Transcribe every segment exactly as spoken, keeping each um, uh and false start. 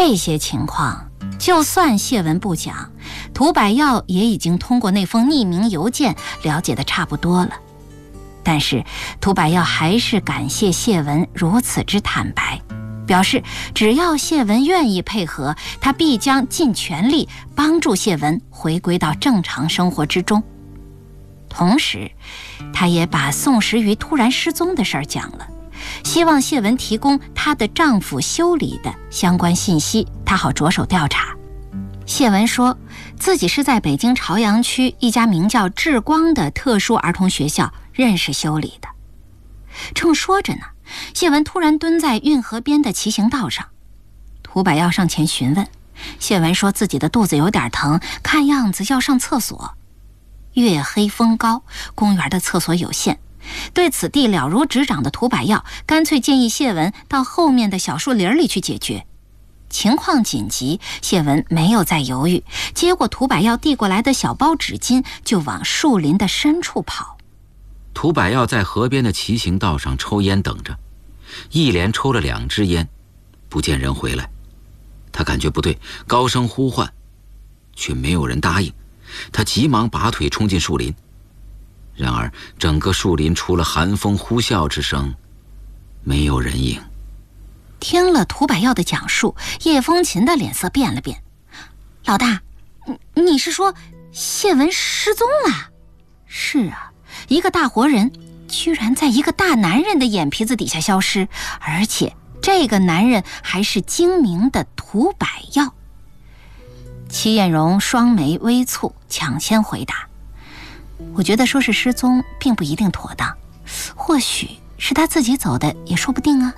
这些情况就算谢文不讲，涂百耀也已经通过那封匿名邮件了解的差不多了。但是涂百耀还是感谢谢文如此之坦白，表示只要谢文愿意配合，他必将尽全力帮助谢文回归到正常生活之中。同时他也把宋时瑜突然失踪的事儿讲了，希望谢文提供她的丈夫修理的相关信息，她好着手调查。谢文说自己是在北京朝阳区一家名叫智光的特殊儿童学校认识修理的。正说着呢，谢文突然蹲在运河边的骑行道上，涂百耀上前询问，谢文说自己的肚子有点疼，看样子要上厕所。月黑风高，公园的厕所有限，对此地了如指掌的涂百耀干脆建议谢文到后面的小树林里去解决。情况紧急，谢文没有再犹豫，接过涂百耀递过来的小包纸巾，就往树林的深处跑。 涂百耀在河边的骑行道上抽烟等着，一连抽了两支烟，不见人回来。他感觉不对，高声呼唤，却没有人答应。他急忙拔腿冲进树林，然而整个树林除了寒风呼啸之声，没有人影。 听了涂百耀的讲述，叶风琴的脸色变了变。老大，你是说谢文失踪了？是啊，一个大活人居然在一个大男人的眼皮子底下消失，而且这个男人还是精明的涂百耀。戚艳荣双眉微蹙，抢先回答，我觉得说是失踪并不一定妥当，或许是他自己走的也说不定啊。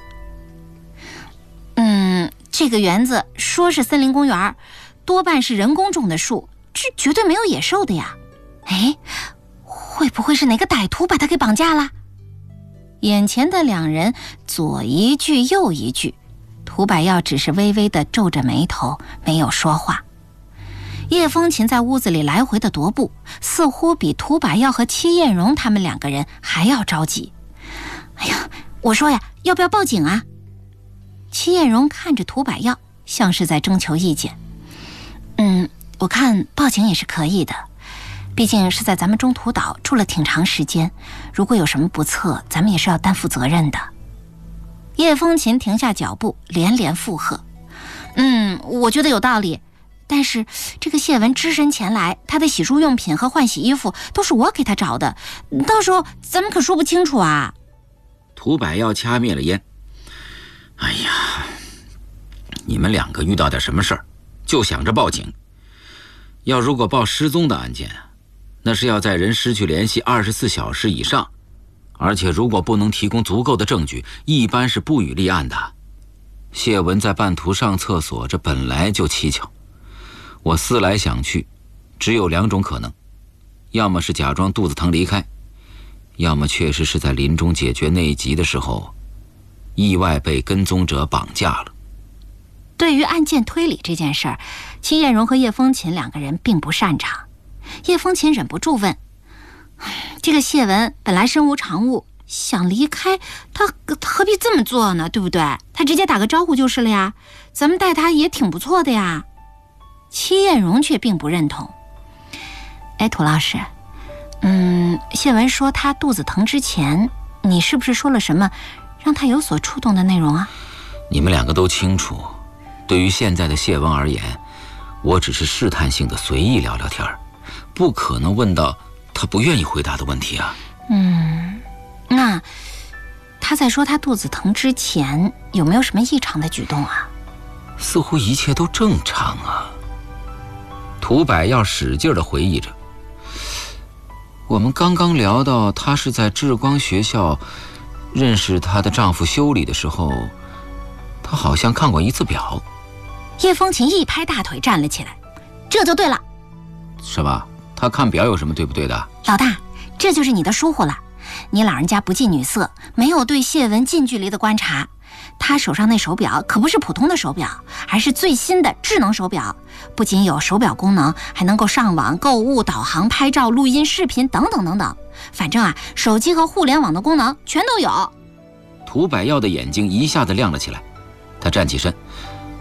嗯，这个园子说是森林公园，多半是人工种的树，这绝对没有野兽的呀。哎，会不会是哪个歹徒把他给绑架了？眼前的两人左一句右一句，涂百耀只是微微地皱着眉头，没有说话。叶风琴在屋子里来回的踱步，似乎比涂百耀和戚艳荣他们两个人还要着急。哎呀，我说呀，要不要报警啊？戚艳荣看着涂百耀，像是在征求意见。嗯，我看报警也是可以的，毕竟是在咱们中途岛住了挺长时间，如果有什么不测，咱们也是要担负责任的。叶风琴停下脚步，连连附和。嗯，我觉得有道理。但是这个谢文只身前来，他的洗漱用品和换洗衣服都是我给他找的，到时候咱们可说不清楚啊。 涂百耀掐灭了烟。哎呀，你们两个遇到点什么事儿就想着报警，要如果报失踪的案件，那是要在人失去联系二十四小时以上，而且如果不能提供足够的证据，一般是不予立案的。谢文在半途上厕所，这本来就蹊跷。我思来想去，只有两种可能，要么是假装肚子疼离开，要么确实是在临终解决内急的时候意外被跟踪者绑架了。 对于案件推理这件事儿，戚艳荣和叶风琴两个人并不擅长。叶风琴忍不住问，这个谢文本来身无长物，想离开，他何必这么做呢？对不对？他直接打个招呼就是了呀，咱们待他也挺不错的呀。戚艳荣却并不认同。哎，涂老师，嗯，谢文说他肚子疼之前，你是不是说了什么让他有所触动的内容啊？ 你们两个都清楚，对于现在的谢文而言，我只是试探性的随意聊聊天，不可能问到他不愿意回答的问题啊。 嗯，那他在说他肚子疼之前有没有什么异常的举动啊？ 似乎一切都正常啊。涂百耀使劲地回忆着，我们刚刚聊到她是在智光学校认识她的丈夫修理的时候，她好像看过一次表。 叶风琴一拍大腿站了起来，这就对了。 是吧？她看表有什么对不对的？ 老大，这就是你的疏忽了。你老人家不近女色，没有对谢文近距离的观察。他手上那手表可不是普通的手表，而是最新的智能手表，不仅有手表功能，还能够上网、购物、导航、拍照、录音、视频等等等等。反正啊，手机和互联网的功能全都有。 涂百耀的眼睛一下子亮了起来，他站起身。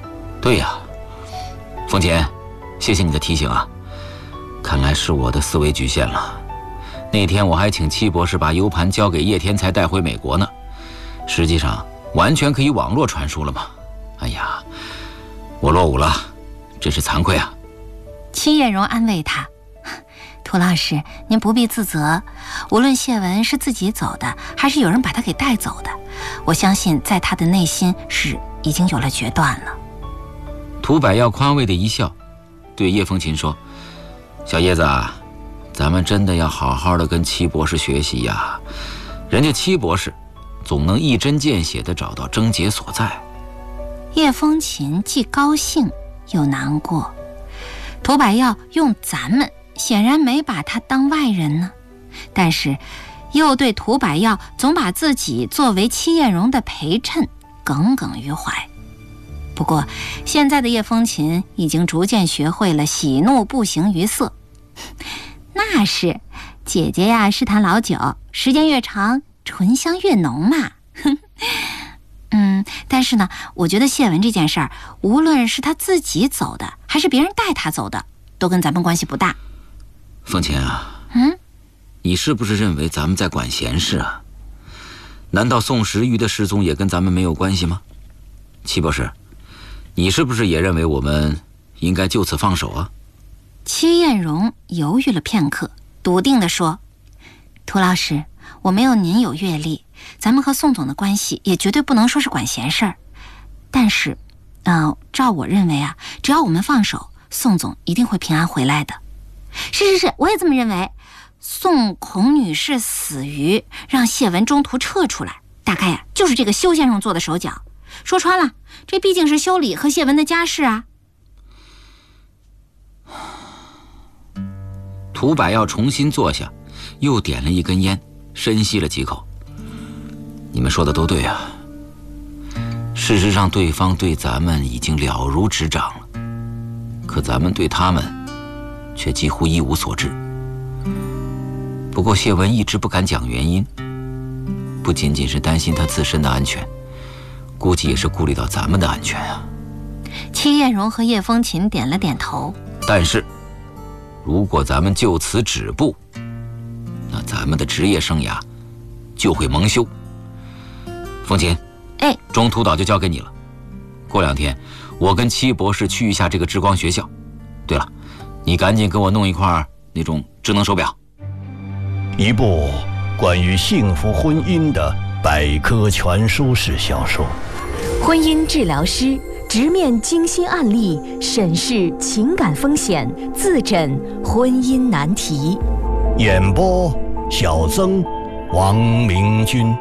对呀，凤琴，谢谢你的提醒啊，看来是我的思维局限了。那天我还请戚博士把 U 盘交给叶天才带回美国呢，实际上完全可以网络传输了嘛。哎呀，我落伍了，真是惭愧啊。 戚艳荣安慰他，涂老师，您不必自责，无论谢文是自己走的，还是有人把他给带走的，我相信在他的内心是已经有了决断了。 涂百耀宽慰的一笑，对叶风琴说：“小叶子啊，咱们真的要好好的跟戚博士学习呀，人家戚博士总能一针见血地找到症结所在。” 叶风琴既高兴又难过，涂百耀用咱们显然没把他当外人呢，但是又对涂百耀总把自己作为戚艳荣的陪衬耿耿于怀。不过现在的叶风琴已经逐渐学会了喜怒不形于色。那是，姐姐呀是坛老酒，时间越长醇香越浓嘛。嗯，但是呢，我觉得谢文这件事儿，无论是他自己走的，还是别人带他走的，都跟咱们关系不大。 凤琴啊， 嗯， 你是不是认为咱们在管闲事啊？难道宋时玉的失踪也跟咱们没有关系吗？戚博士，你是不是也认为我们应该就此放手啊？ 戚艳荣犹豫了片刻，笃定地说：“涂老师，我没有您有阅历，咱们和宋总的关系也绝对不能说是管闲事儿。但是，呃，照我认为啊，只要我们放手，宋总一定会平安回来的。是是是，我也这么认为。宋孔女士死于让谢文中途撤出来，大概呀、啊、就是这个修先生做的手脚。说穿了，这毕竟是修理和谢文的家事啊。” 涂百耀重新坐下，又点了一根烟，深吸了几口。你们说的都对啊，事实上对方对咱们已经了如指掌了，可咱们对他们却几乎一无所知。不过谢文一直不敢讲原因，不仅仅是担心他自身的安全，估计也是顾虑到咱们的安全啊。 戚艳荣和叶风琴点了点头。 但是如果咱们就此止步，那咱们的职业生涯就会蒙羞。风琴， 哎， 中途岛就交给你了。过两天我跟戚博士去一下这个之光学校。对了，你赶紧给我弄一块那种智能手表。 一部关于幸福婚姻的百科全书式小说。 婚姻治疗师直面精心案例，审视情感风险，自诊婚姻难题。 演播：小曾、王明君。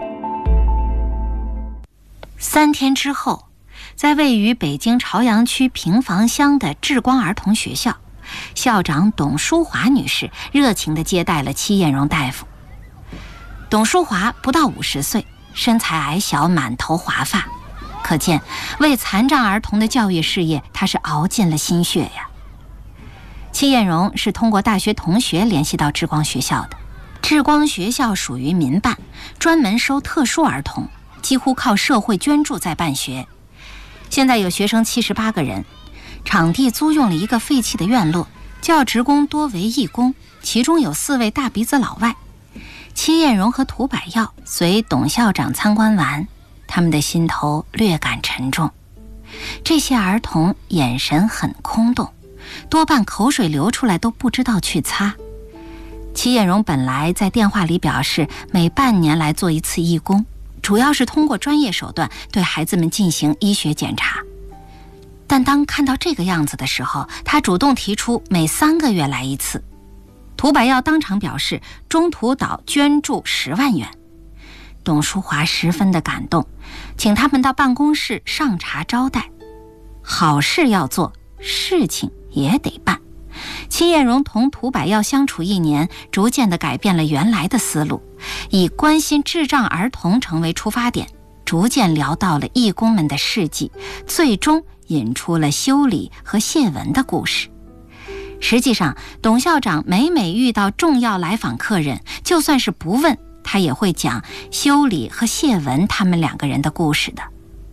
三天之后，在位于北京朝阳区平房乡的智光儿童学校，校长董淑华女士热情地接待了戚艳荣大夫。董淑华不到五十岁，身材矮小，满头华发，可见为残障儿童的教育事业，她是熬尽了心血呀。戚艳荣是通过大学同学联系到智光学校的。智光学校属于民办，专门收特殊儿童，几乎靠社会捐助在办学。现在有学生七十八个人，场地租用了一个废弃的院落，教职工多为义工，其中有四位大鼻子老外。戚艳荣和涂百耀随董校长参观完，他们的心头略感沉重。这些儿童眼神很空洞，多半口水流出来都不知道去擦。戚艳荣本来在电话里表示每半年来做一次义工，主要是通过专业手段对孩子们进行医学检查。但当看到这个样子的时候，他主动提出每三个月来一次。涂百耀当场表示中途岛捐助十万元。董淑华十分的感动，请他们到办公室上茶招待。好事要做，事情也得办。戚艳荣同涂百耀相处一年，逐渐地改变了原来的思路，以关心智障儿童成为出发点，逐渐聊到了义工们的事迹，最终引出了修理和谢文的故事。实际上，董校长每每遇到重要来访客人，就算是不问，他也会讲修理和谢文他们两个人的故事的。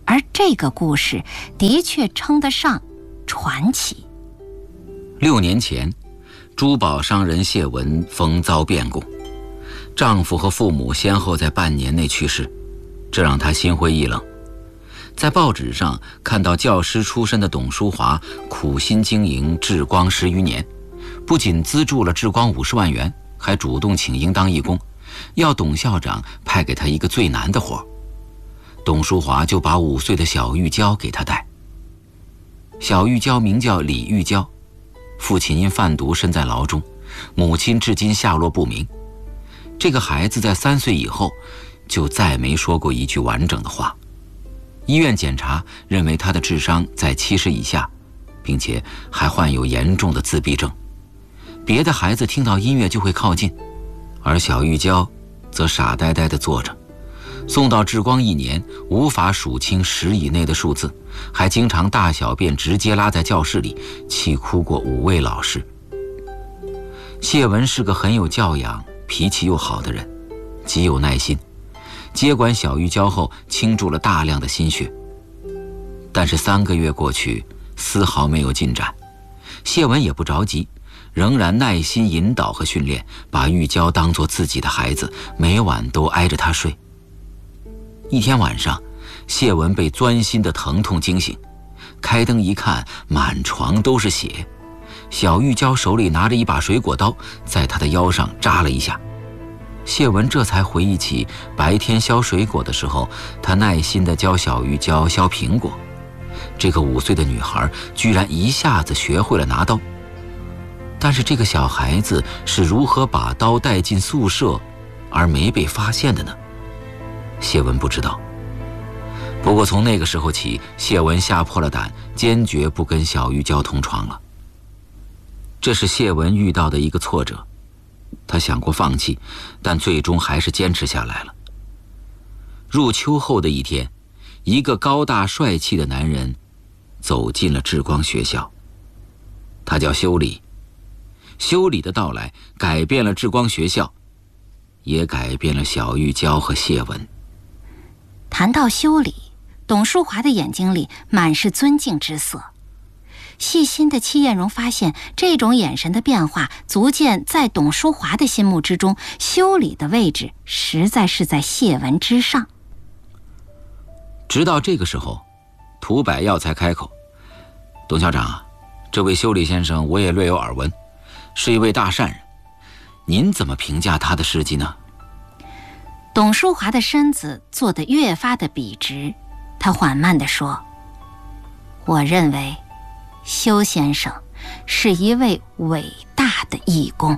而这个故事的确称得上传奇。 六年前，珠宝商人谢文逢遭变故，丈夫和父母先后在半年内去世，这让她心灰意冷。在报纸上看到教师出身的董书华苦心经营智光十余年，不仅资助了智光五十万元，还主动请缨当义工，要董校长派给他一个最难的活。董书华就把五岁的小玉娇给他带。小玉娇名叫李玉娇，父亲因贩毒身在牢中，母亲至今下落不明。这个孩子在三岁以后就再没说过一句完整的话。医院检查认为他的智商在七十以下，并且还患有严重的自闭症。别的孩子听到音乐就会靠近，而小玉娇则傻呆呆地坐着。送到智光一年，无法数清十以内的数字，还经常大小便直接拉在教室里，气哭过五位老师。谢文是个很有教养、脾气又好的人，极有耐心。接管小玉娇后，倾注了大量的心血。但是三个月过去，丝毫没有进展。谢文也不着急，仍然耐心引导和训练，把玉娇当作自己的孩子，每晚都挨着她睡。一天晚上，谢文被钻心的疼痛惊醒，开灯一看，满床都是血。小玉娇手里拿着一把水果刀，在她的腰上扎了一下。谢文这才回忆起白天削水果的时候，他耐心地教小玉娇削苹果。这个五岁的女孩居然一下子学会了拿刀。但是这个小孩子是如何把刀带进宿舍而没被发现的呢？谢文不知道。不过从那个时候起，谢文吓破了胆，坚决不跟小玉娇同床了。这是谢文遇到的一个挫折，他想过放弃，但最终还是坚持下来了。入秋后的一天，一个高大帅气的男人走进了智光学校，他叫修理。修理的到来改变了智光学校，也改变了小玉娇和谢文。 谈到修理，董书华的眼睛里满是尊敬之色。细心的戚艳荣发现，这种眼神的变化足见在董书华的心目之中，修理的位置实在是在谢文之上。 直到这个时候，涂百耀才开口：“董校长，这位修理先生我也略有耳闻，是一位大善人，您怎么评价他的事迹呢？” 董书华的身子坐得越发的笔直，他缓慢地说：“我认为修先生是一位伟大的义工。”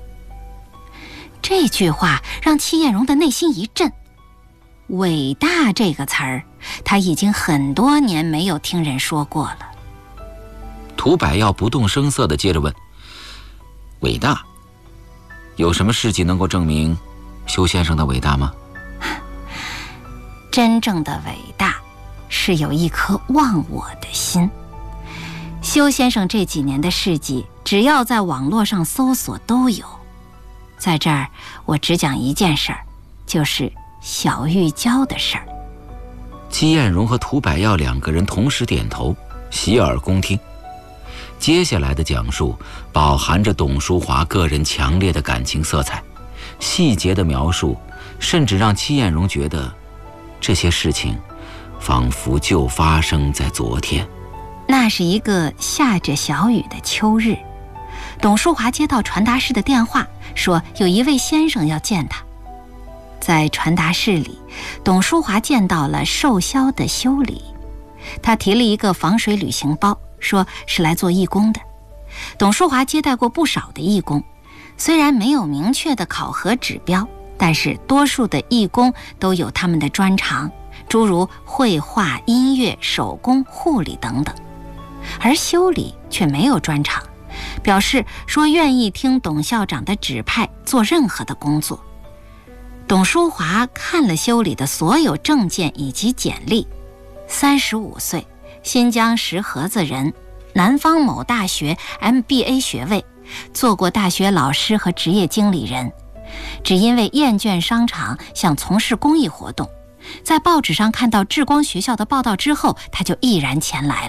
这句话让戚艳荣的内心一震。伟大这个词儿，他已经很多年没有听人说过了。 涂百耀不动声色地接着问：“伟大？有什么事迹能够证明修先生的伟大吗？” 真正的伟大是有一颗忘我的心。修先生这几年的事迹，只要在网络上搜索都有。在这儿我只讲一件事儿，就是小玉娇的事儿。 戚艳荣和涂百耀两个人同时点头，洗耳恭听。接下来的讲述饱含着董书华个人强烈的感情色彩，细节的描述甚至让戚艳荣觉得这些事情仿佛就发生在昨天。 那是一个下着小雨的秋日，董书华接到传达室的电话，说有一位先生要见他。在传达室里，董书华见到了瘦削的修理，他提了一个防水旅行包，说是来做义工的。董书华接待过不少的义工，虽然没有明确的考核指标，但是多数的义工都有他们的专长，诸如绘画、音乐、手工、护理等等。而修理却没有专长，表示说愿意听董校长的指派做任何的工作。董书华看了修理的所有证件以及简历，三十五岁，新疆石河子人，南方某大学 M B A 学位，做过大学老师和职业经理人，只因为厌倦商场，想从事公益活动， 在报纸上看到志光学校的报道之后，他就毅然前来了。